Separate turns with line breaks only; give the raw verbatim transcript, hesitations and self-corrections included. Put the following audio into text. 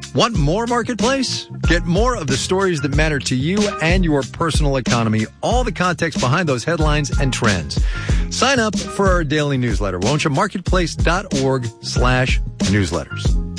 Want more Marketplace? Get more of the stories that matter to you and your personal economy, all the context behind those headlines and trends. Sign up for our daily newsletter, won't you? Marketplace.org slash newsletters.